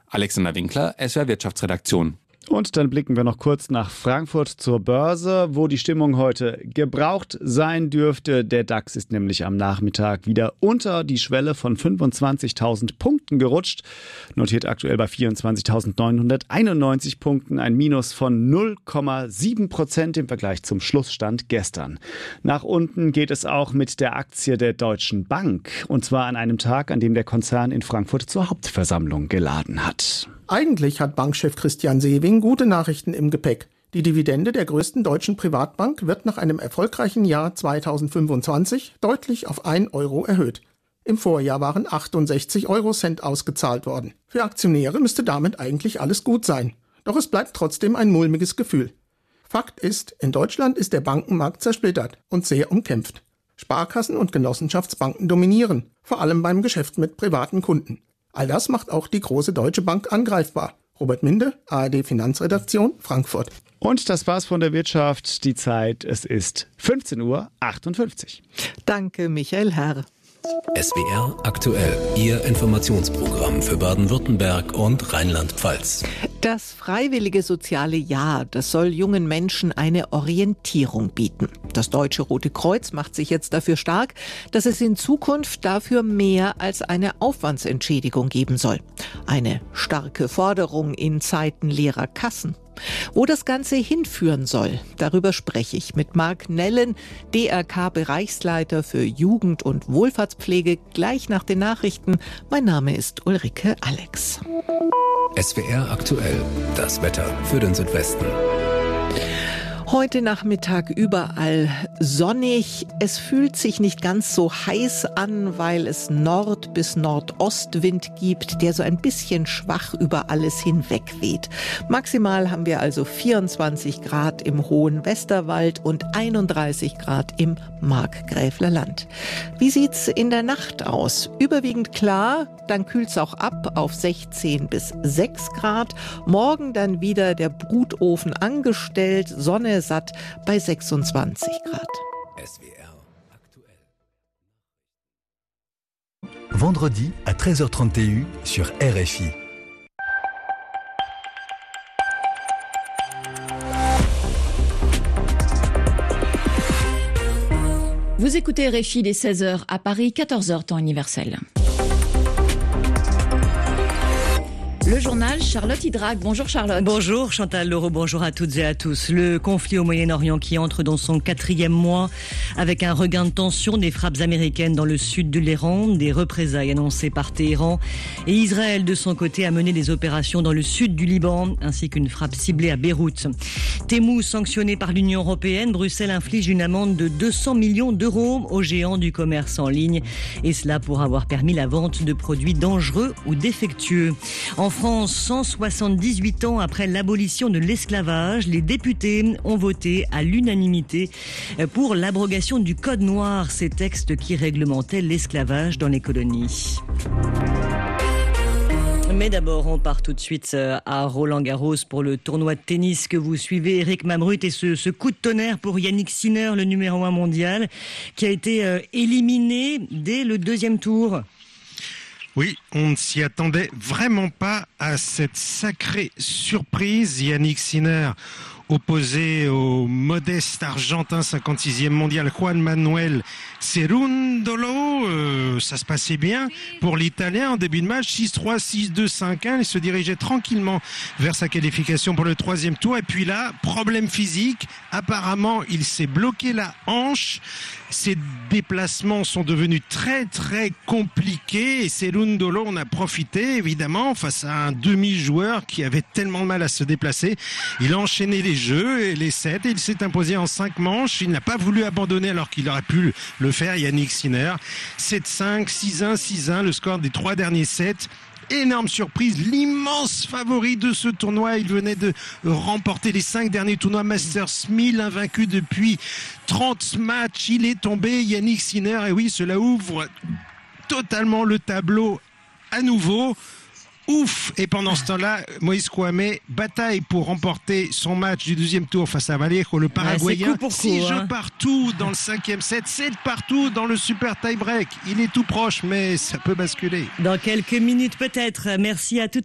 Alexander Winkler, SWR Wirtschaftsredaktion. Und dann blicken wir noch kurz nach Frankfurt zur Börse, wo die Stimmung heute gebraucht sein dürfte. Der DAX ist nämlich am Nachmittag wieder unter die Schwelle von 25.000 Punkten gerutscht. Notiert aktuell bei 24.991 Punkten, ein Minus von 0,7% im Vergleich zum Schlussstand gestern. Nach unten geht es auch mit der Aktie der Deutschen Bank. Und zwar an einem Tag, an dem der Konzern in Frankfurt zur Hauptversammlung geladen hat. Eigentlich hat Bankchef Christian Sewing gute Nachrichten im Gepäck. Die Dividende der größten deutschen Privatbank wird nach einem erfolgreichen Jahr 2025 deutlich auf 1 Euro erhöht. Im Vorjahr waren 68 Eurocent ausgezahlt worden. Für Aktionäre müsste damit eigentlich alles gut sein. Doch es bleibt trotzdem ein mulmiges Gefühl. Fakt ist, in Deutschland ist der Bankenmarkt zersplittert und sehr umkämpft. Sparkassen und Genossenschaftsbanken dominieren, vor allem beim Geschäft mit privaten Kunden. All das macht auch die große Deutsche Bank angreifbar. Robert Minde, ARD Finanzredaktion, Frankfurt. Und das war's von der Wirtschaft. Die Zeit, es ist 15:58 Uhr. Danke, Michael Herr. SWR aktuell, Ihr Informationsprogramm für Baden-Württemberg und Rheinland-Pfalz. Das freiwillige soziale Jahr, das soll jungen Menschen eine Orientierung bieten. Das Deutsche Rote Kreuz macht sich jetzt dafür stark, dass es in Zukunft dafür mehr als eine Aufwandsentschädigung geben soll. Eine starke Forderung in Zeiten leerer Kassen. Wo das Ganze hinführen soll, darüber spreche ich mit Marc Nellen, DRK-Bereichsleiter für Jugend- und Wohlfahrtspflege, gleich nach den Nachrichten. Mein Name ist Ulrike Alex. SWR aktuell, das Wetter für den Südwesten. Heute Nachmittag überall sonnig. Es fühlt sich nicht ganz so heiß an, weil es Nord- bis Nordostwind gibt, der so ein bisschen schwach über alles hinweg weht. Maximal haben wir also 24 Grad im hohen Westerwald und 31 Grad im Markgräflerland. Wie sieht's in der Nacht aus? Überwiegend klar, dann kühlt's auch ab auf 16 bis 6 Grad. Morgen dann wieder der Brutofen angestellt, Sonne satt bei 26 Grad. SWR aktuell. Vendredi à 13h31 sur RFI. Vous écoutez RFI dès 16h à Paris, 14h temps universel. Le journal, Charlotte Hydrac. Bonjour Charlotte. Bonjour Chantal Leroux, bonjour à toutes et à tous. Le conflit au Moyen-Orient qui entre dans son 4e mois avec un regain de tension, des frappes américaines dans le sud de l'Iran, des représailles annoncées par Téhéran. Et Israël de son côté a mené des opérations dans le sud du Liban ainsi qu'une frappe ciblée à Beyrouth. Temu sanctionné par l'Union européenne, Bruxelles inflige une amende de 200 millions d'euros aux géants du commerce en ligne. Et cela pour avoir permis la vente de produits dangereux ou défectueux. En France, 178 ans après l'abolition de l'esclavage, les députés ont voté à l'unanimité pour l'abrogation du Code noir, ces textes qui réglementaient l'esclavage dans les colonies. Mais d'abord, on part tout de suite à Roland-Garros pour le tournoi de tennis que vous suivez, Eric Mamrut, et ce coup de tonnerre pour Yannick Sinner, le numéro 1 mondial, qui a été éliminé dès le 2e tour. Oui, on ne s'y attendait vraiment pas à cette sacrée surprise. Yannick Sinner, opposé au modeste argentin 56e mondial Juan Manuel Cerundolo. Ça se passait bien pour l'Italien en début de match, 6-3, 6-2, 5-1. Il se dirigeait tranquillement vers sa qualification pour le 3e tour. Et puis là, problème physique. Apparemment, il s'est bloqué la hanche. Ses déplacements sont devenus très très compliqués et Cerundolo en a profité évidemment face à un demi-joueur qui avait tellement de mal à se déplacer. Il a enchaîné les jeux et les sets et il s'est imposé en 5 manches. Il n'a pas voulu abandonner alors qu'il aurait pu le faire, Yannick Sinner. 7-5, 6-1, 6-1, le score des 3 derniers sets. Énorme surprise, l'immense favori de ce tournoi. Il venait de remporter les 5 derniers tournois Masters 1000, invaincu depuis 30 matchs. Il est tombé, Yannick Sinner, et oui, cela ouvre totalement le tableau à nouveau. Ouf! Et pendant ce temps-là, Moïse Kouamé bataille pour remporter son match du 2e tour face à Vallejo, le Paraguayen. 6 jeux partout dans le 5e set, 7 partout dans le super tie-break. Il est tout proche, mais ça peut basculer. Dans quelques minutes peut-être. Merci à toutes.